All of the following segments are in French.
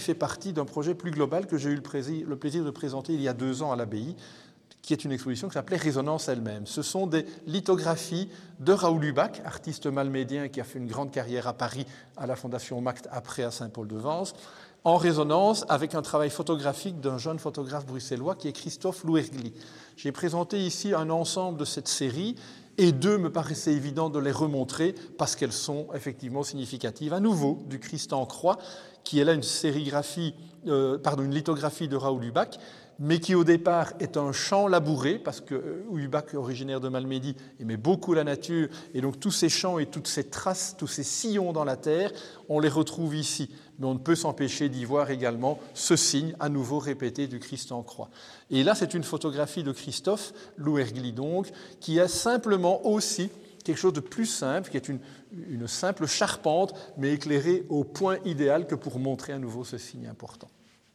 fait partie d'un projet plus global que j'ai eu le plaisir de présenter il y a 2 ans à l'abbaye, qui est une exposition qui s'appelait Résonance elle-même. Ce sont des lithographies de Raoul Hubac, artiste malmédien qui a fait une grande carrière à Paris, à la Fondation MACT, après à Saint-Paul-de-Vence, en résonance avec un travail photographique d'un jeune photographe bruxellois qui est Christophe Louergli. J'ai présenté ici un ensemble de cette série et 2 me paraissait évident de les remontrer parce qu'elles sont effectivement significatives. À nouveau, du Christ en croix, qui est là une lithographie de Raoul Hubac, mais qui au départ est un champ labouré, parce que Hubac, originaire de Malmedy, aimait beaucoup la nature, et donc tous ces champs et toutes ces traces, tous ces sillons dans la terre, on les retrouve ici. Mais on ne peut s'empêcher d'y voir également ce signe, à nouveau répété, du Christ en croix. Et là, c'est une photographie de Christophe Louergli, donc, qui a simplement aussi quelque chose de plus simple, qui est une simple charpente, mais éclairée au point idéal que pour montrer à nouveau ce signe important.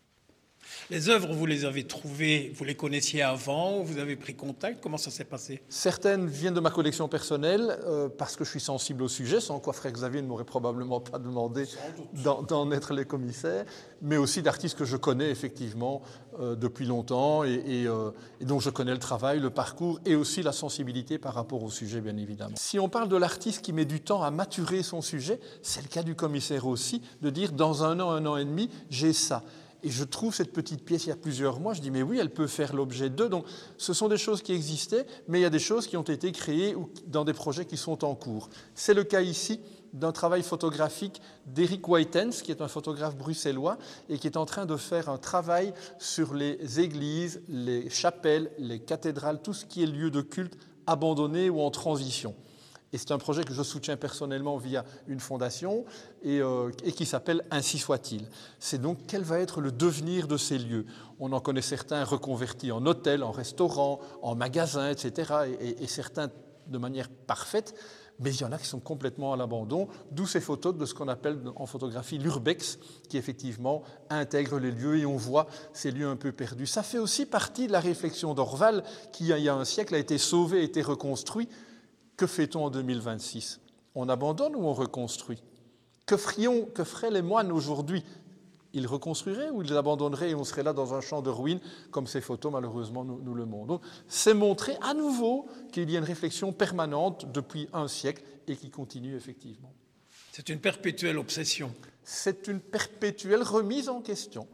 Les œuvres, vous les avez trouvées, vous les connaissiez avant, vous avez pris contact, comment ça s'est passé? Certaines viennent de ma collection personnelle, parce que je suis sensible au sujet, sans quoi Frère Xavier ne m'aurait probablement pas demandé d'en être les commissaires, mais aussi d'artistes que je connais effectivement depuis longtemps et dont je connais le travail, le parcours et aussi la sensibilité par rapport au sujet, bien évidemment. Si on parle de l'artiste qui met du temps à maturer son sujet, c'est le cas du commissaire aussi, de dire dans 1 an et demi, j'ai ça. Et je trouve cette petite pièce il y a plusieurs mois, je dis mais oui, elle peut faire l'objet d'eux. Donc ce sont des choses qui existaient, mais il y a des choses qui ont été créées dans des projets qui sont en cours. C'est le cas ici d'un travail photographique d'Eric Whitens, qui est un photographe bruxellois et qui est en train de faire un travail sur les églises, les chapelles, les cathédrales, tout ce qui est lieu de culte abandonné ou en transition. Et c'est un projet que je soutiens personnellement via une fondation et qui s'appelle Ainsi soit-il. C'est donc quel va être le devenir de ces lieux. On en connaît certains reconvertis en hôtels, en restaurants, en magasins, etc. Et certains de manière parfaite, mais il y en a qui sont complètement à l'abandon, d'où ces photos de ce qu'on appelle en photographie l'urbex, qui effectivement intègre les lieux et on voit ces lieux un peu perdus. Ça fait aussi partie de la réflexion d'Orval, qui il y a un siècle a été sauvé, a été reconstruit. Que fait-on en 2026 ? On abandonne ou on reconstruit ? Que feraient les moines aujourd'hui ? Ils reconstruiraient ou ils abandonneraient et on serait là dans un champ de ruines, comme ces photos malheureusement nous le montrent. Donc, c'est montrer à nouveau qu'il y a une réflexion permanente depuis un siècle et qui continue effectivement. C'est une perpétuelle obsession. C'est une perpétuelle remise en question.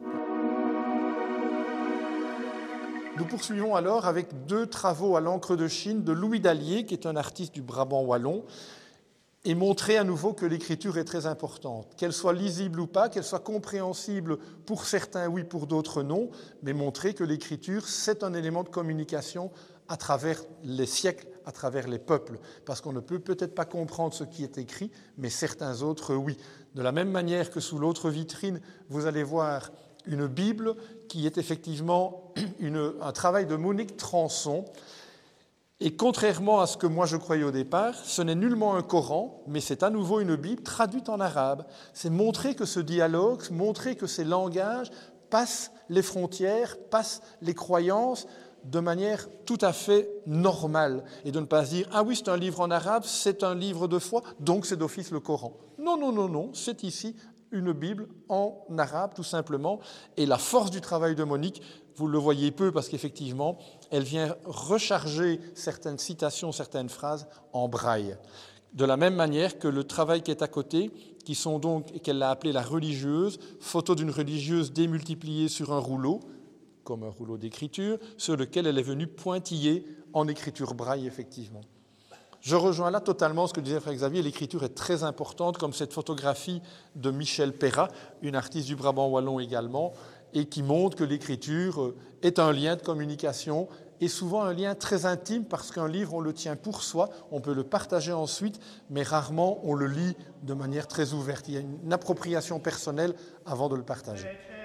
Nous poursuivons alors avec 2 travaux à l'encre de Chine de Louis Dallier, qui est un artiste du Brabant wallon, et montrer à nouveau que l'écriture est très importante. Qu'elle soit lisible ou pas, qu'elle soit compréhensible pour certains oui, pour d'autres non, mais montrer que l'écriture, c'est un élément de communication à travers les siècles, à travers les peuples, parce qu'on ne peut peut-être pas comprendre ce qui est écrit, mais certains autres oui. De la même manière que sous l'autre vitrine, vous allez voir une Bible qui est effectivement un travail de Monique Transon. Et contrairement à ce que moi je croyais au départ, ce n'est nullement un Coran, mais c'est à nouveau une Bible traduite en arabe. C'est montrer que ce dialogue, montrer que ces langages passent les frontières, passent les croyances de manière tout à fait normale. Et de ne pas se dire « Ah oui, c'est un livre en arabe, c'est un livre de foi, donc c'est d'office le Coran ». Non, non, non, non, c'est ici une Bible en arabe, tout simplement. Et la force du travail de Monique, vous le voyez peu parce qu'effectivement, elle vient recharger certaines citations, certaines phrases en braille. De la même manière que le travail qui est à côté, qui sont donc, et qu'elle a appelé la religieuse, photo d'une religieuse démultipliée sur un rouleau, comme un rouleau d'écriture, sur lequel elle est venue pointiller en écriture braille, effectivement. Je rejoins là totalement ce que disait Frère Xavier, l'écriture est très importante, comme cette photographie de Michel Perrat, une artiste du Brabant wallon également, et qui montre que l'écriture est un lien de communication, et souvent un lien très intime, parce qu'un livre, on le tient pour soi, on peut le partager ensuite, mais rarement on le lit de manière très ouverte. Il y a une appropriation personnelle avant de le partager.